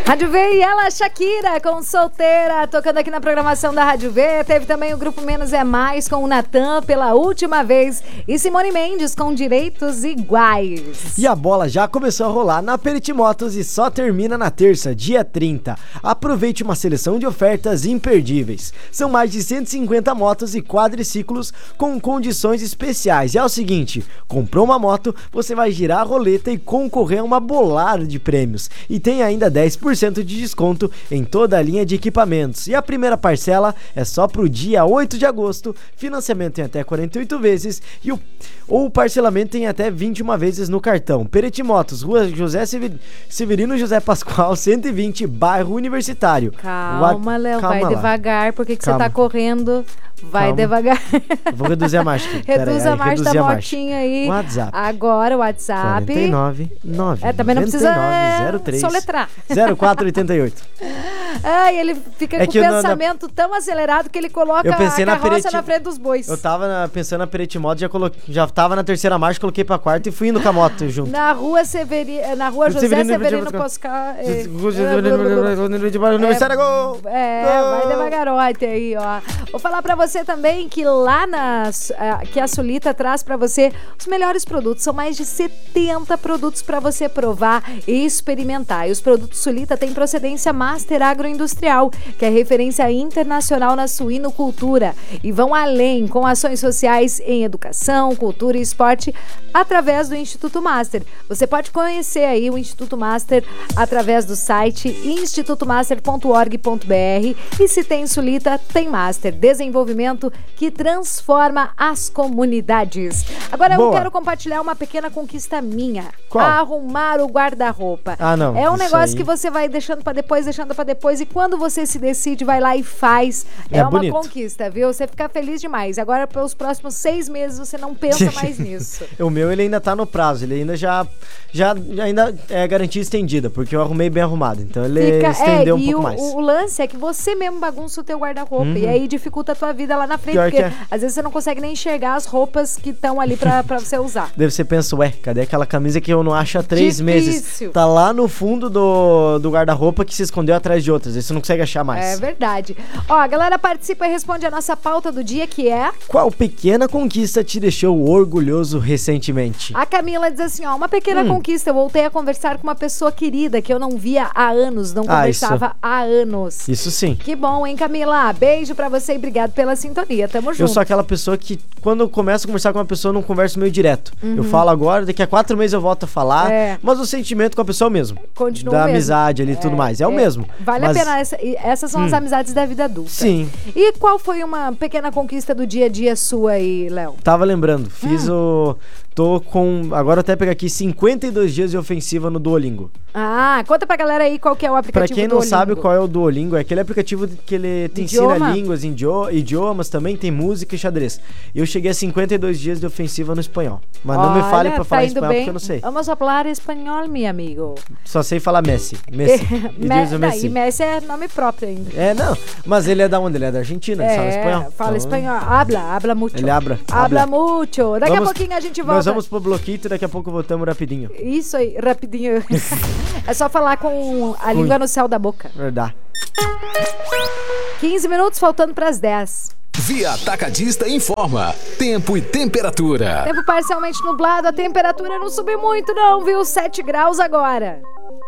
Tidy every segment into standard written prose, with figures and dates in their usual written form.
Rádio V e ela, Shakira, com Solteira, tocando aqui na programação da Rádio V. Teve também o Grupo Menos é Mais, com o Natan, pela última vez. E Simone Mendes, com Direitos Iguais. E a bola já começou a rolar na Periti Motos e só termina na terça, dia 30. Aproveite uma seleção de ofertas imperdíveis. São mais de 150 motos e quadriciclos com condições especiais. E é o seguinte, comprou uma moto, você vai girar a roleta e concorrer a uma bolada de prêmios. E tem ainda 10% de desconto em toda a linha de equipamentos. E a primeira parcela é só pro dia 8 de agosto. Financiamento em até 48 vezes ou parcelamento em até 21 vezes no cartão. Periti Motos, Rua José Severino José Pascoal, 120, bairro Universitário. Calma, Léo, vai devagar, porque você tá correndo. Vai devagar. Vou reduzir a marcha aqui. Reduz a marcha da motinha aí. WhatsApp. Agora o WhatsApp. 49 9 também não precisa 03 soletrar. 0488. Ai, ele fica com o pensamento tão acelerado que ele coloca a carroça na frente dos bois. Eu tava pensando na Periti Moto, já tava na terceira marcha, coloquei pra quarta e fui indo com a moto junto. Na rua José Severino Pascoal. Vai devagarote aí, ó. Vou falar pra você também que lá que a Sulita traz pra você os melhores produtos. São mais de 70 produtos pra você provar e experimentar. E os produtos Sulita têm procedência Master Agroindustrial, que é referência internacional na suinocultura. E vão além com ações sociais em educação, cultura e esporte através do Instituto Master. Você pode conhecer aí o Instituto Master através do site institutomaster.org.br. E se tem Sulita, tem Master. Desenvolvimento que transforma as comunidades. Agora eu quero compartilhar uma pequena conquista minha. Qual? Arrumar o guarda-roupa. Não. É um negócio que você vai deixando pra depois, e quando você se decide, vai lá e faz. É uma bonito. Conquista, viu? Você fica feliz demais. Agora, pelos próximos 6 meses, você não pensa mais nisso. O meu, ele ainda tá no prazo. Ele ainda ainda é garantia estendida, porque eu arrumei bem arrumado. Então, ele estendeu um pouco mais. O lance é que você mesmo bagunça o teu guarda-roupa. E aí dificulta a tua vida lá na frente. Pior porque às vezes você não consegue nem enxergar as roupas que estão ali pra você usar. Daí você pensa, cadê aquela camisa que eu não acho há 3 meses? Tá lá no fundo do guarda-roupa que se escondeu atrás de outras. Aí você não consegue achar mais. É verdade. Ó, a galera participa e responde a nossa pauta do dia, que é... Qual pequena conquista te deixou orgulhoso recentemente? A Camila diz assim, uma pequena conquista. Eu voltei a conversar com uma pessoa querida que eu não via há anos, não conversava há anos. Isso sim. Que bom, hein, Camila? Beijo pra você e obrigado pela sintonia. Tamo junto. Eu sou aquela pessoa que, quando eu começo a conversar com uma pessoa, eu não converso meio direto. Eu falo agora, daqui a 4 meses eu volto a falar, mas o sentimento com a pessoa mesmo. Continua da mesmo. Amizade ali e tudo mais. É o mesmo. Vale a pena. Essas são as amizades da vida adulta. Sim. E qual foi uma pequena conquista do dia a dia sua aí, Léo? Tava lembrando. Tô com... Agora eu até pegar aqui 52 dias de ofensiva no Duolingo. Conta pra galera aí qual que é o aplicativo do Duolingo. Pra quem não sabe qual é o Duolingo, é aquele aplicativo que ele te ensina línguas, idiomas também, tem música e xadrez. E eu cheguei a 52 dias de ofensiva no espanhol. Mas não me fale pra falar espanhol porque eu não sei. Vamos falar espanhol, meu amigo. Só sei falar Messi. E Messi é nome próprio ainda. Não. Mas ele é da onde? Ele é da Argentina, ele fala espanhol. Fala espanhol. Habla muito. Ele habla muito. Daqui a pouquinho a gente volta. Nós vamos pro bloquinho e daqui a pouco voltamos rapidinho. Isso aí, rapidinho. É só falar com a língua no céu da boca. Verdade. 15 minutos faltando pras 10. Via Atacadista informa. Tempo e temperatura. Tempo parcialmente nublado, a temperatura não subiu muito não, viu? 7 graus agora.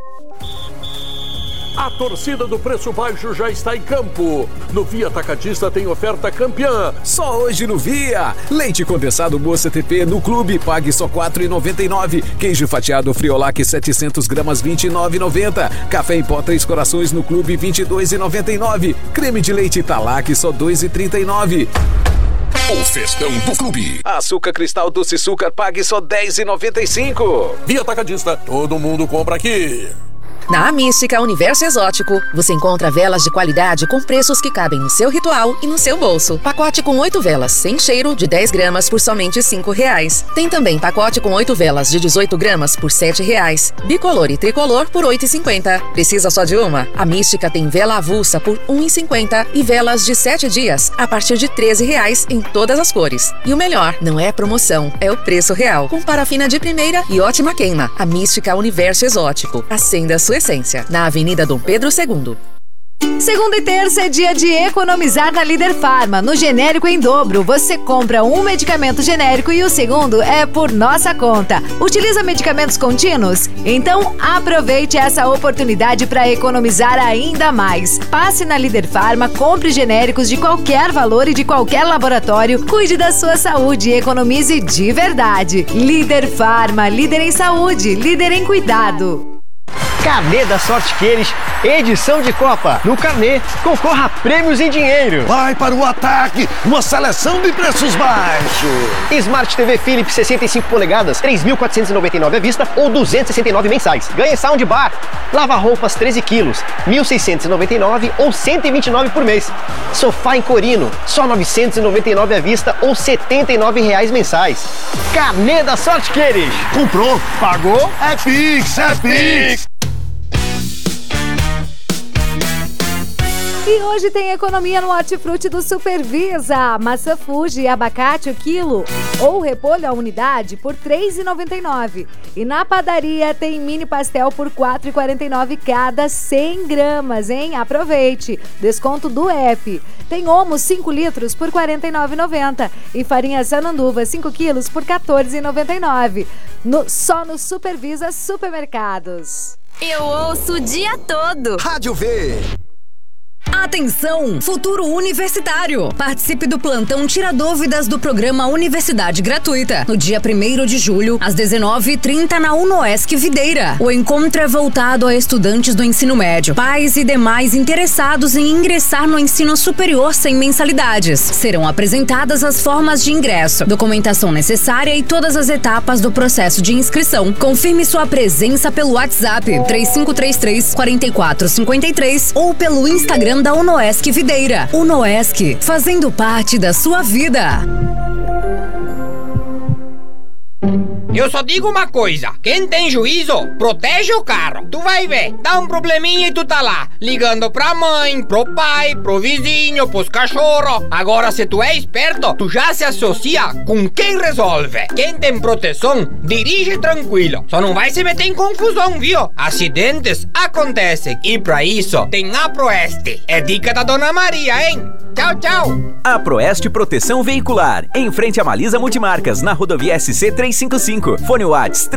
A torcida do preço baixo já está em campo. No Via Atacadista tem oferta campeã. Só hoje no Via. Leite condensado Moça TP no clube, pague só R$ 4,99. Queijo fatiado Friolac 700 gramas, R$ 29,90. Café em pó 3 corações no clube, R$ 22,99. Creme de leite Italac, só R$ 2,39. O festão do clube. Açúcar cristal doce açúcar, pague só R$ 10,95. Via Atacadista, todo mundo compra aqui. Na Mística Universo Exótico, você encontra velas de qualidade com preços que cabem no seu ritual e no seu bolso. Pacote com 8 velas sem cheiro de 10 gramas por somente R$ 5,00. Tem também pacote com 8 velas de 18 gramas por R$ 7,00. Bicolor e tricolor por R$ 8,50. Precisa só de uma? A Mística tem vela avulsa por R$ 1,50 e velas de 7 dias a partir de R$ 13,00 em todas as cores. E o melhor, não é promoção, é o preço real. Com parafina de primeira e ótima queima. A Mística Universo Exótico. Acenda a sua Essência, na Avenida Dom Pedro II. Segunda e terça é dia de economizar na Líder Farma. No genérico em dobro, você compra um medicamento genérico e o segundo é por nossa conta. Utiliza medicamentos contínuos? Então aproveite essa oportunidade para economizar ainda mais. Passe na Líder Farma, compre genéricos de qualquer valor e de qualquer laboratório. Cuide da sua saúde e economize de verdade. Líder Farma, líder em saúde, líder em cuidado. Carnê da Sorte Queires, edição de Copa. No carnê, concorra a prêmios em dinheiro. Vai para o ataque, uma seleção de preços baixos. Smart TV Philips 65 polegadas, 3.499 à vista ou 269 mensais. Ganhe soundbar. Lava-roupas 13 quilos, 1.699 ou 129 por mês. Sofá em Corino, só 999 à vista ou R$ 79 mensais. Carnê da Sorte Queires. Comprou, pagou, é Pix, é Pix. E hoje tem economia no Hortifruti do Supervisa. Maçã Fuji e abacate o quilo ou repolho a unidade por R$ 3,99. E na padaria tem mini pastel por R$ 4,49 cada 100 gramas, hein? Aproveite! Desconto do app. Tem Omo 5 litros por R$ 49,90. E farinha Sananduva 5 quilos por R$ 14,99. Só no Supervisa Supermercados. Eu ouço o dia todo. Rádio V. Atenção, futuro universitário! Participe do plantão Tira Dúvidas do programa Universidade Gratuita, no dia 1º de julho, às 19h30 na UNOESC Videira. O encontro é voltado a estudantes do ensino médio, pais e demais interessados em ingressar no ensino superior sem mensalidades. Serão apresentadas as formas de ingresso, documentação necessária e todas as etapas do processo de inscrição. Confirme sua presença pelo WhatsApp 3533-4453 ou pelo Instagram da UNOESC Videira. UNOESC, fazendo parte da sua vida. Eu só digo uma coisa, quem tem juízo, protege o carro. Tu vai ver, dá um probleminha e tu tá lá, ligando pra mãe, pro pai, pro vizinho, pros cachorros. Agora, se tu é esperto, tu já se associa com quem resolve. Quem tem proteção, dirige tranquilo. Só não vai se meter em confusão, viu? Acidentes acontecem. E pra isso, tem a Proeste. É dica da Dona Maria, hein? Tchau, tchau. A Proeste Proteção Veicular, em frente a Malisa Multimarcas, na rodovia SC 355. Fone Whats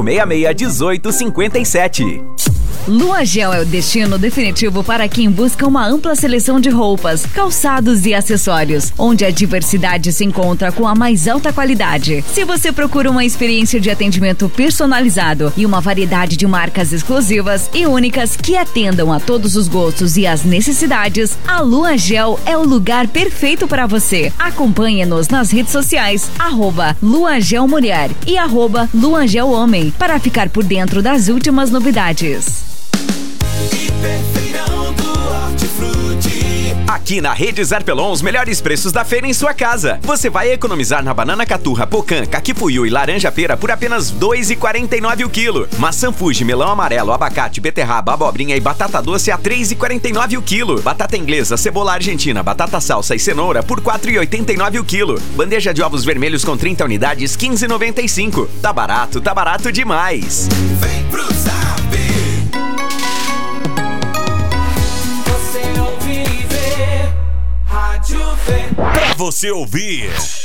3566-1857. Lua Gel é o destino definitivo para quem busca uma ampla seleção de roupas, calçados e acessórios, onde a diversidade se encontra com a mais alta qualidade. Se você procura uma experiência de atendimento personalizado e uma variedade de marcas exclusivas e únicas que atendam a todos os gostos e as necessidades, a Lua Gel é o lugar perfeito para você. Acompanhe-nos nas redes sociais, @LuaGelMulher e @LuaGelHomem, para ficar por dentro das últimas novidades. Aqui na Rede Zarpelon, os melhores preços da feira em sua casa. Você vai economizar na banana caturra, pocã, caquipuiu e laranja pera por apenas R$ 2,49 o quilo. Maçã Fuji, melão amarelo, abacate, beterraba, abobrinha e batata doce a R$ 3,49 o quilo. Batata inglesa, cebola argentina, batata salsa e cenoura por R$ 4,89 o quilo. Bandeja de ovos vermelhos com 30 unidades, R$ 15,95. Tá barato demais. Vem pro Zap. Pra você ouvir.